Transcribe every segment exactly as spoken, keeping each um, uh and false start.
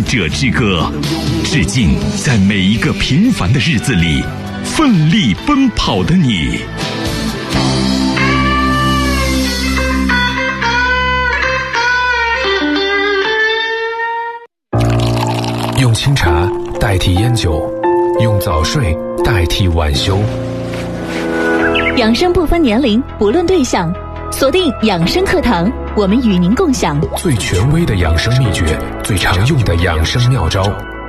勇者之歌，致敬在每一个平凡的日子里奋力奔跑的你。 用清茶代替烟酒，用早睡代替晚休。 养生不分年龄，不论对象，锁定养生课堂，我们与您共享最权威的养生秘诀，最常用的养生妙招。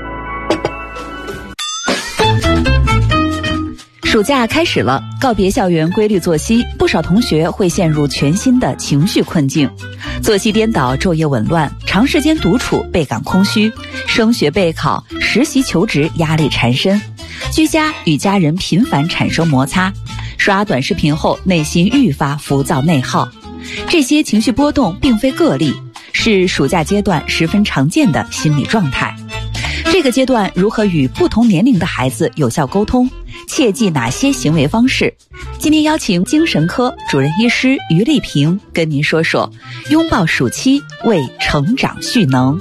暑假开始了，告别校园规律作息，不少同学会陷入全新的情绪困境。作息颠倒，昼夜紊乱，长时间独处倍感空虚，升学备考、实习求职压力缠身，居家与家人频繁产生摩擦，刷短视频后内心愈发浮躁内耗。这些情绪波动并非个例，是暑假阶段十分常见的心理状态。这个阶段如何与不同年龄的孩子有效沟通，切记哪些行为方式？今天邀请精神科主任医师于丽萍跟您说说拥抱暑期，为成长蓄能。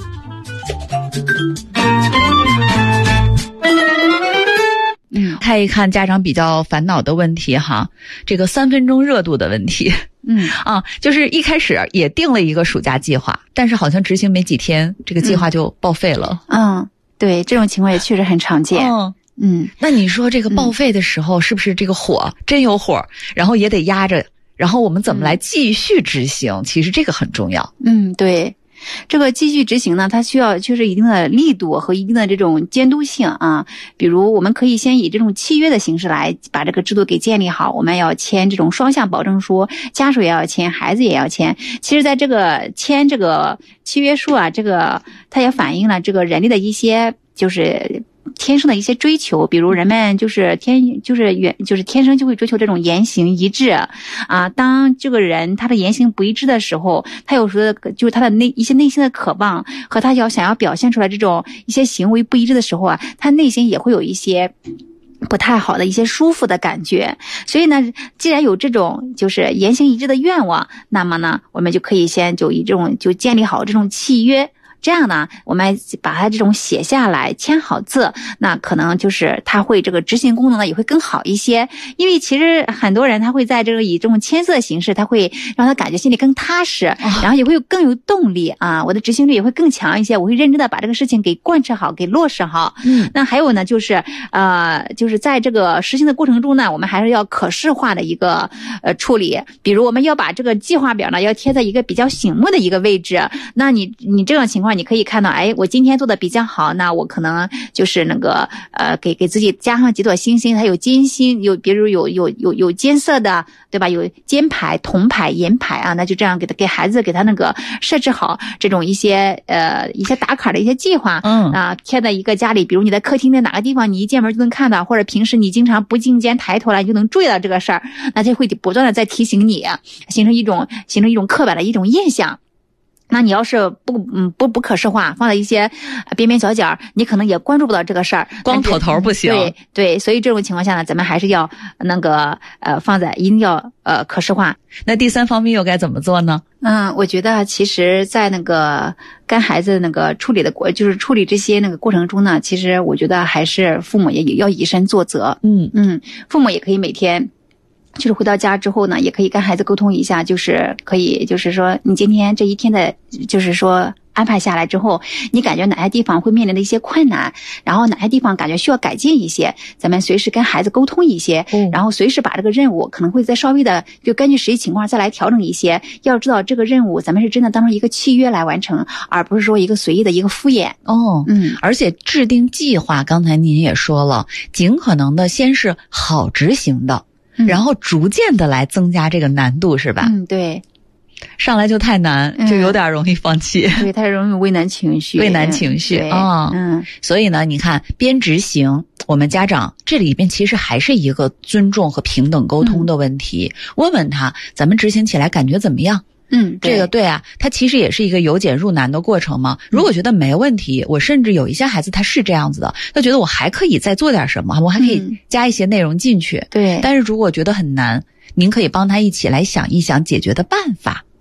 嗯，看一看家长比较烦恼的问题哈，这个三分钟热度的问题。嗯啊，就是一开始也定了一个暑假计划，但是好像执行没几天，这个计划就报废了。 嗯，嗯对，这种情况也确实很常见。 嗯嗯， 那你说这个报废的时候，是不是这个火、嗯、真有火，然后也得压着，然后我们怎么来继续执行？嗯、其实这个很重要。 嗯，对。这个继续执行呢，它需要就是一定的力度和一定的这种监督性啊。比如我们可以先以这种契约的形式来把这个制度给建立好，我们要签这种双向保证书，家属也要签，孩子也要签。其实在这个签这个契约书啊，这个它也反映了这个人类的一些就是天生的一些追求，比如人们就是天就是原就是天生就会追求这种言行一致啊。当这个人他的言行不一致的时候，他有时候就是他的内一些内心的渴望和他要想要表现出来这种一些行为不一致的时候啊，他内心也会有一些不太好的一些舒服的感觉。所以呢，既然有这种就是言行一致的愿望，那么呢，我们就可以先就以这种就建立好这种契约。这样呢，我们把它这种写下来，签好字，那可能就是它会这个执行功能呢也会更好一些。因为其实很多人他会在这个以这种签字的形式，他会让他感觉心里更踏实，哦、然后也会有更有动力啊，我的执行力也会更强一些，我会认真的把这个事情给贯彻好，给落实好。嗯，那还有呢，就是呃，就是在这个实行的过程中呢，我们还是要可视化的一个呃处理，比如我们要把这个计划表呢要贴在一个比较醒目的一个位置，那你你这种情况。你可以看到，哎，我今天做的比较好，那我可能就是那个呃，给给自己加上几朵星星，它有金星，有比如有有有有金色的，对吧？有金牌、铜牌、银牌啊，那就这样给他给孩子给他那个设置好这种一些呃一些打卡的一些计划，嗯啊，贴在一个家里，比如你在客厅的哪个地方，你一进门就能看到，或者平时你经常不进间抬头来，你就能注意到这个事儿，那就会不断的在提醒你，形成一种形成一种刻板的一种印象。那你要是不嗯不不可视化，放在一些边边角角，你可能也关注不到这个事儿， 光头头不行。 对对，所以这种情况下呢，咱们还是要那个呃放在一定要呃可视化。 那第三方面又该怎么做呢？ 嗯，我觉得其实在那个跟孩子那个处理的过，就是处理这些那个过程中呢，其实我觉得还是父母也要以身作则。嗯嗯，父母也可以每天。就是回到家之后呢，也可以跟孩子沟通一下，就是可以就是说你今天这一天的就是说安排下来之后，你感觉哪些地方会面临的一些困难，然后哪些地方感觉需要改进一些，咱们随时跟孩子沟通一些，嗯、然后随时把这个任务可能会再稍微的就根据实际情况再来调整一些。要知道这个任务咱们是真的当成一个契约来完成，而不是说一个随意的一个敷衍。 哦，嗯，而且制定计划，刚才您也说了，尽可能的先是好执行的。然后逐渐的来增加这个难度，是吧？ 嗯，对。 上来就太难，就有点容易放弃。 嗯、对，太容易畏难情绪。 畏难情绪啊、哦，嗯。所以呢，你看，边执行，我们家长这里边其实还是一个尊重和平等沟通的问题。嗯、问问他，咱们执行起来感觉怎么样？ 嗯， 这个对啊，它其实也是一个由简入难的过程嘛。如果觉得没问题，我甚至有一些孩子他是这样子的，他觉得我还可以再做点什么，我还可以加一些内容进去。 对、嗯， 但是如果觉得很难，您可以帮他一起来想一想解决的办法。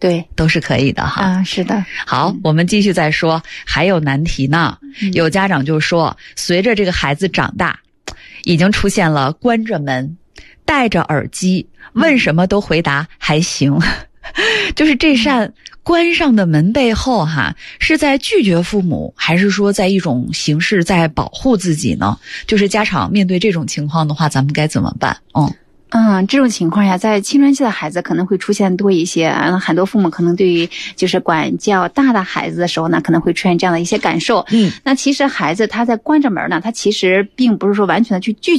对， 都是可以的哈。 啊，是的。 好，我们继续再说，还有难题呢。有家长就说，随着这个孩子长大，已经出现了关着门、戴着耳机，问什么都回答还行。就是这扇关上的门背后哈，是在拒绝父母，还是说在一种形式在保护自己呢？就是家长面对这种情况的话，咱们该怎么办？嗯。 嗯，这种情况下，在青春期的孩子可能会出现多一些。嗯，很多父母可能对于就是管教大的孩子的时候呢，可能会出现这样的一些感受。 嗯， 那其实孩子他在关着门呢，他其实并不是说完全的去拒